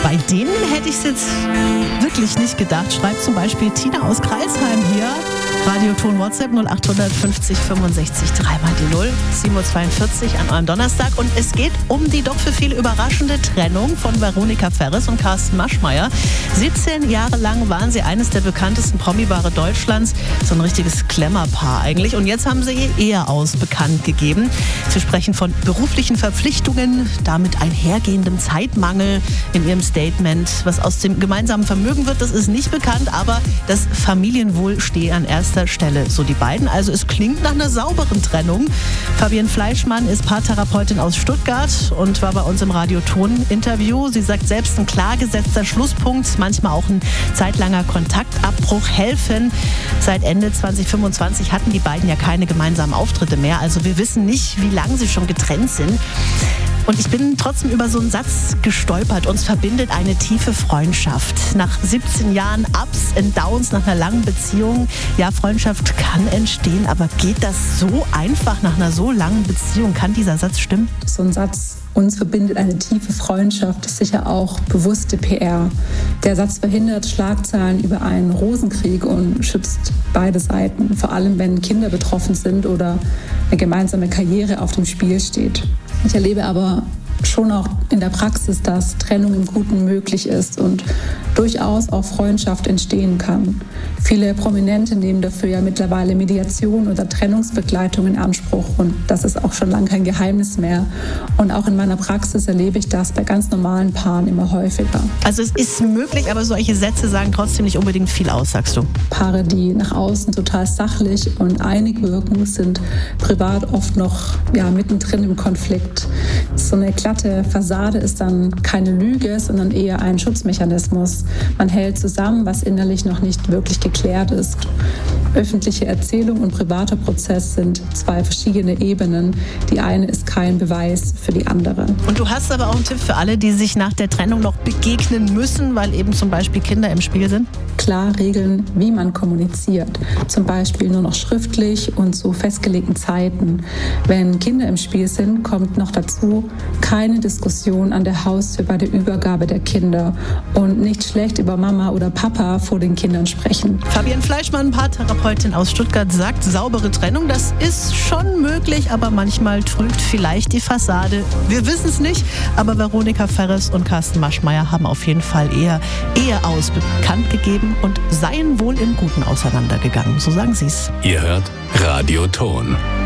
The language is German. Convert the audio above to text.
Bei denen hätte ich es jetzt wirklich nicht gedacht. Schreibt zum Beispiel Tina aus Crailsheim hier. Radioton WhatsApp 0850 65 3 mal die 0, 7.42 Uhr an eurem Donnerstag. Und es geht um die doch für viele überraschende Trennung von Veronika Ferres und Carsten Maschmeyer. 17 Jahre lang waren sie eines der bekanntesten Promi-Paare Deutschlands. So ein richtiges Glamour-Paar eigentlich. Und jetzt haben sie ihr Eheaus bekannt gegeben. Sie sprechen von beruflichen Verpflichtungen, damit einhergehendem Zeitmangel in ihrem Statement. Was aus dem gemeinsamen Vermögen wird, das ist nicht bekannt, aber das Familienwohl stehe an erster Stelle, so die beiden. Also es klingt nach einer sauberen Trennung. Fabienne Fleischmann ist Paartherapeutin aus Stuttgart und war bei uns im Radioton-Interview. Sie sagt selbst, ein klar gesetzter Schlusspunkt, manchmal auch ein zeitlanger Kontaktabbruch helfen. Seit Ende 2025 hatten die beiden ja keine gemeinsamen Auftritte mehr. Also wir wissen nicht, wie lange sie schon getrennt sind. Und ich bin trotzdem über so einen Satz gestolpert. Uns verbindet eine tiefe Freundschaft. Nach 17 Jahren Ups and Downs, nach einer langen Beziehung. Ja, Freundschaft kann entstehen, aber geht das so einfach nach einer so langen Beziehung? Kann dieser Satz stimmen? So ein Satz, uns verbindet eine tiefe Freundschaft, ist sicher auch bewusste PR. Der Satz verhindert Schlagzeilen über einen Rosenkrieg und schützt beide Seiten. Vor allem, wenn Kinder betroffen sind oder eine gemeinsame Karriere auf dem Spiel steht. Ich erlebe aber schon auch in der Praxis, dass Trennung im Guten möglich ist und durchaus auch Freundschaft entstehen kann. Viele Prominente nehmen dafür ja mittlerweile Mediation oder Trennungsbegleitung in Anspruch und das ist auch schon lange kein Geheimnis mehr. Und auch in meiner Praxis erlebe ich das bei ganz normalen Paaren immer häufiger. Also es ist möglich, aber solche Sätze sagen trotzdem nicht unbedingt viel aus, sagst du? Paare, die nach außen total sachlich und einig wirken, sind privat oft noch mittendrin im Konflikt. So eine glatte Fassade ist dann keine Lüge, sondern eher ein Schutzmechanismus. Man hält zusammen, was innerlich noch nicht wirklich geklärt ist. Öffentliche Erzählung und privater Prozess sind zwei verschiedene Ebenen. Die eine ist kein Beweis für die andere. Und du hast aber auch einen Tipp für alle, die sich nach der Trennung noch begegnen müssen, weil eben zum Beispiel Kinder im Spiel sind? Klar regeln, wie man kommuniziert. Zum Beispiel nur noch schriftlich und zu festgelegten Zeiten. Wenn Kinder im Spiel sind, kommt noch dazu keine Diskussion an der Haustür bei der Übergabe der Kinder und nicht schlecht über Mama oder Papa vor den Kindern sprechen. Fabienne Fleischmann, Paartherapeutin aus Stuttgart, sagt, saubere Trennung, das ist schon möglich, aber manchmal trügt vielleicht die Fassade. Wir wissen es nicht, aber Veronika Ferres und Carsten Maschmeyer haben auf jeden Fall eher Eheaus bekannt gegeben und seien wohl im Guten auseinandergegangen. So sagen sie es. Ihr hört Radioton.